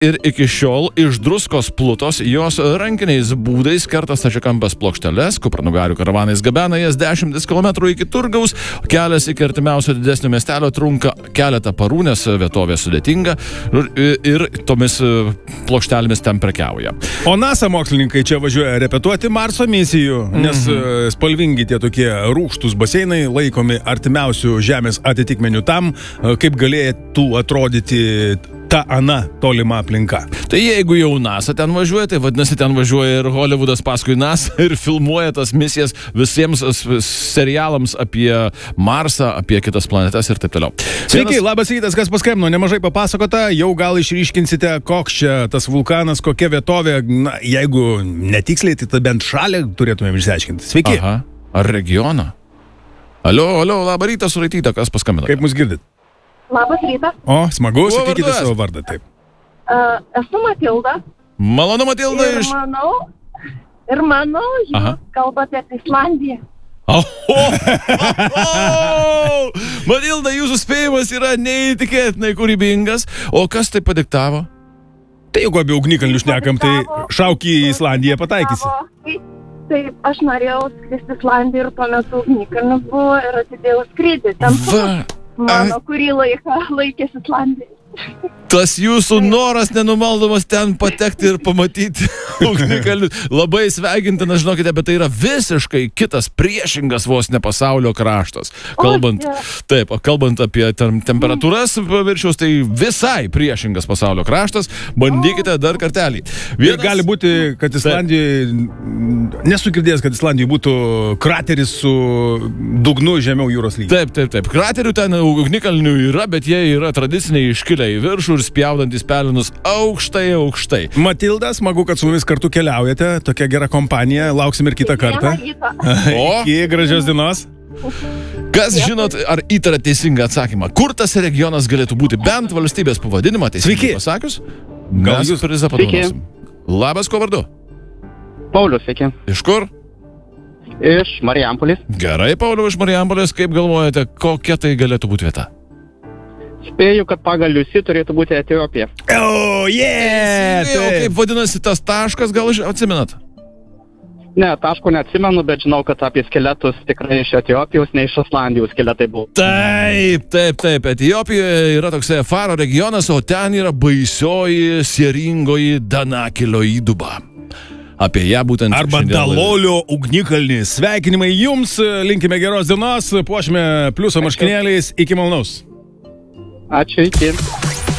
ir iki šiol iš druskos plutos jos rankiniais būdais kerta stačiakampės plokšteles, kupranugarių karavanais gabena jas 10 kilometrų iki Turgaus, kelias iki artimiausio didesnio miestelio trunka keletą parų, nes vietovė sudėtinga ir tomis plokštelėmis ten prekiauja. O NASA mokslininkai čia važiuoja repetuoti Marso misijų, nes spalvingi tie tokie rūgštus baseinai laikomi artimiausių Žemės atitikmenių tam, kaip galėtų atrodyti ta tolima aplinka. Tai jeigu jau NASA ten važiuoja, tai vadinasi ten važiuoja ir Hollywoodas paskui NASA ir filmuoja tas misijas visiems serialams apie Marsą, apie kitas planetas ir taip toliau. Sveiki, labas rytas, kas paskambino, nemažai papasakota, jau gal išryškinsite, koks čia tas vulkanas, kokia vietovė, na, jeigu netiksliai, tai bent šalį turėtumėm išsiaiškinti. Sveiki. Aha, ar regioną? Alio, labą rytą, Suraitytė, kas paskambino? Kaip mus girdit? Labas rytas. O, smagu, sakykite savo vardą, taip. Esu Matilda. Malonu, Matilda. Ir manau, jūs kalbate apie Islandiją. Matilda, jūsų spėjimas yra neįtikėtinai kūrybingas. O kas tai padiktavo? Tai jeigu apie ugnikalnių šnekam, tai šauk į Islandiją pataikysi. Taip, aš norėjau skristi Islandiją ir tuo metu ugnikalnis buvo ir atidėjau skrydį. Mano kurį laiką laikėsi Islandija. Tas jūsų noras nenumaldomas ten patekti ir pamatyti ugnikalnius. Labai sveikintina, žinokite, bet tai yra visiškai kitas priešingas vos ne pasaulio kraštas. Kalbant apie temperatūras paviršiaus, tai visai priešingas pasaulio kraštas. Bandykite dar kartelį. Ir gali būti, kad Islandijai, nesu girdėjęs, kad Islandijai būtų krateris su dugnu žemiau jūros lygio. Taip. Kraterių ten ugnikalnių yra, bet jie yra tradiciniai iškilę į viršų ir spjaudantis pelinus aukštai. Matilda, smagu, kad su mumis kartu keliaujate, tokia gera kompanija, lauksim ir kitą kartą. Iki gražios dienos. Kas žinot, ar įtarė teisingą atsakymą? Kur tas regionas galėtų būti? Bent valstybės pavadinimą teisingai pasakius? Mes prizą padovanosim. Labas, ko vardu? Paulius, sveiki. Iš kur? Iš Marijampolės. Gerai, Pauliau, iš Marijampolės. Kaip galvojate, kokia tai galėtų būti vieta? Spėju, kad pagal Liusi turėtų būti Etiopija. O kaip vadinasi tas taškas, gal atsimenat? Ne, taško neatsimenu, bet žinau, kad apie skeletus tikrai iš Etiopijos, ne iš Islandijos skeletai buvo. Taip. Etiopijoje yra toksai Faro regionas, o ten yra baisioji sieringoji Danakilio įduba. Apie ją būtent... Arba Dalolio ugnikalnis. Sveikinimai jums, linkime geros dienos, puošime pliuso marškinėliais, iki malonaus. Ačiū, iki.